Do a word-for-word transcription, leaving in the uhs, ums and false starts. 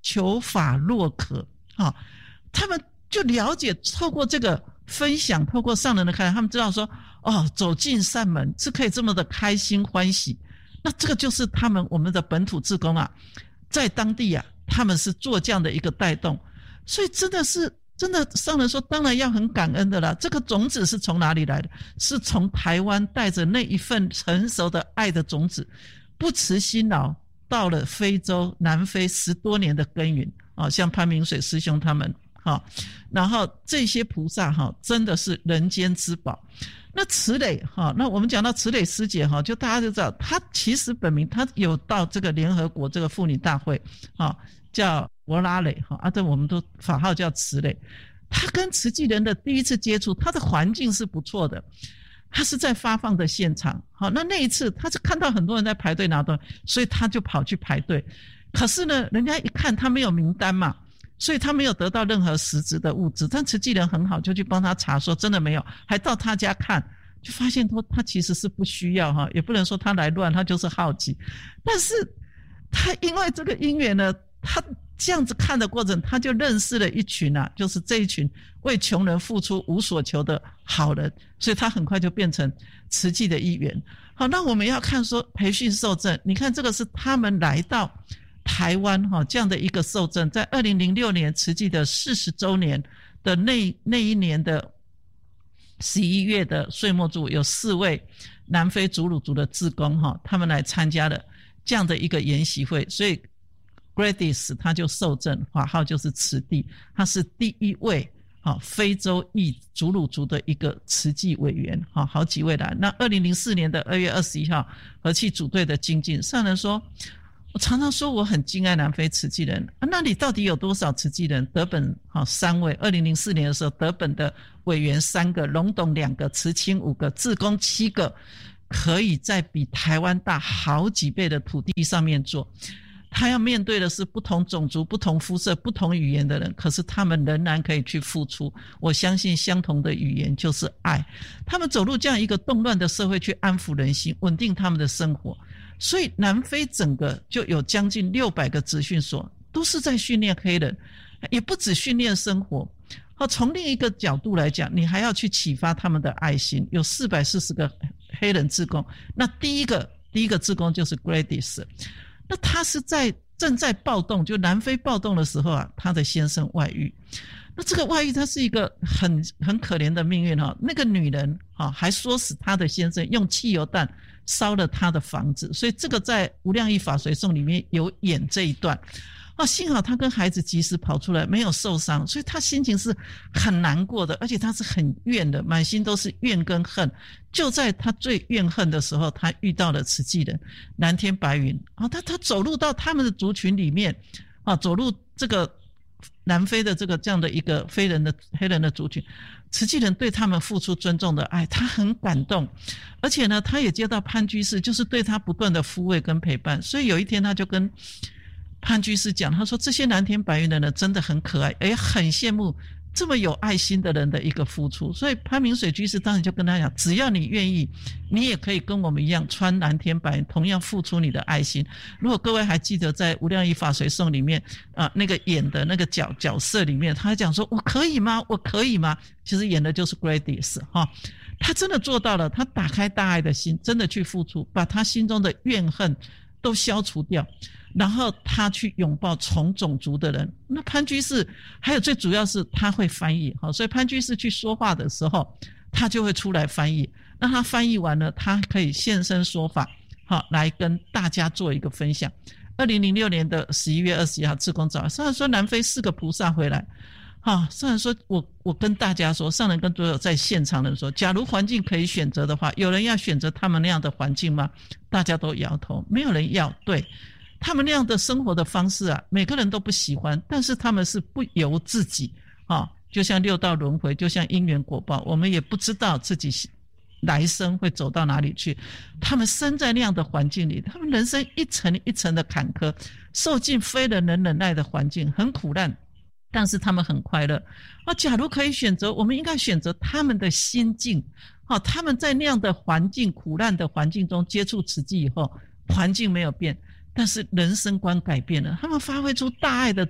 求法若渴啊，他们就了解，透过这个分享，透过上人的看，他们知道说，哦，走进善门是可以这么的开心欢喜。那这个就是他们我们的本土志工啊，在当地啊，他们是做这样的一个带动，所以真的是真的上人说，当然要很感恩的啦。这个种子是从哪里来的？是从台湾带着那一份成熟的爱的种子，不辞辛劳到了非洲南非十多年的耕耘啊，像潘明水师兄他们啊，然后这些菩萨哈，真的是人间之宝。那慈磊哈，那我们讲到慈磊师姐哈，就大家就知道，她其实本名她有到这个联合国这个妇女大会啊，叫博拉蕾哈，啊，这我们都法号叫慈磊。她跟慈济人的第一次接触，她的环境是不错的，她是在发放的现场，好，那那一次她是看到很多人在排队拿东西，所以她就跑去排队。可是呢，人家一看她没有名单嘛，所以他没有得到任何实质的物质，但慈济人很好，就去帮他查说真的没有，还到他家看，就发现说他其实是不需要哈，也不能说他来乱，他就是好奇。但是他因为这个因缘呢，他这样子看的过程，他就认识了一群啊，就是这一群为穷人付出无所求的好人，所以他很快就变成慈济的一员。好，那我们要看说培训受证，你看这个是他们来到台湾哈，这样的一个受证，在二零零六年慈济的四十周年的那那一年的十一月的岁末祝，有四位南非祖鲁族的志工哈，他们来参加了这样的一个研习会，所以 Gladys 他就受证，法号就是慈弟，他是第一位好非洲裔祖鲁族的一个慈济委员，好好几位来。那二零零四年的二月二十一号，和气组队的精进上人说，我常常说我很敬爱南非慈济人啊，那里到底有多少慈济人？德本好三位，二零零四年的时候，德本的委员三个，龙董两个，慈青五个，志工七个，可以在比台湾大好几倍的土地上面做。他要面对的是不同种族、不同肤色、不同语言的人，可是他们仍然可以去付出。我相信相同的语言就是爱。他们走入这样一个动乱的社会，去安抚人心，稳定他们的生活。所以南非整个就有将近六百个职训所，都是在训练黑人，也不止训练生活。好，从另一个角度来讲，你还要去启发他们的爱心。有四百四十个黑人志工，那第一个第一个志工就是 Gladys， 那他是在正在暴动，就南非暴动的时候啊，他的先生外遇。那这个外遇，他是一个很很可怜的命运哈。那个女人啊，还说死他的先生，用汽油弹烧了他的房子，所以这个在《无量义法随颂》里面有演这一段。啊，幸好他跟孩子及时跑出来，没有受伤，所以他心情是很难过的，而且他是很怨的，满心都是怨跟恨。就在他最怨恨的时候，他遇到了慈济人蓝天白云啊，他他走入到他们的族群里面啊，走入这个南非的这个这样的一个非人的黑人的族群，慈济人对他们付出尊重的爱，他很感动。而且呢，他也接到潘居士就是对他不断的抚慰跟陪伴，所以有一天他就跟潘居士讲，他说这些蓝天白云的人真的很可爱，也很羡慕这么有爱心的人的一个付出。所以潘明水居士当时就跟他讲，只要你愿意，你也可以跟我们一样穿蓝天白云，同样付出你的爱心。如果各位还记得在《无量义法随颂》里面啊，那个演的那个角角色里面，他讲说我可以吗？我可以吗？其实演的就是 Gladys 哈，他真的做到了，他打开大爱的心，真的去付出，把他心中的怨恨都消除掉，然后他去拥抱从种族的人。那潘居士还有最主要是他会翻译，所以潘居士去说话的时候，他就会出来翻译。那他翻译完了，他可以现身说法，好来跟大家做一个分享。二零零六年的十一月二十一号，志工早上说南非四个菩萨回来，好，上人说我我跟大家说，上人跟所有在现场的人说，假如环境可以选择的话，有人要选择他们那样的环境吗？大家都摇头，没有人要。对，他们那样的生活的方式啊，每个人都不喜欢，但是他们是不由自己啊，就像六道轮回，就像因缘果报，我们也不知道自己来生会走到哪里去。他们生在那样的环境里，他们人生一层一层的坎坷，受尽非人能忍耐的环境，很苦难，但是他们很快乐啊！假如可以选择，我们应该选择他们的心境啊！他们在那样的环境、苦难的环境中接触慈济以后，环境没有变，但是人生观改变了，他们发挥出大爱的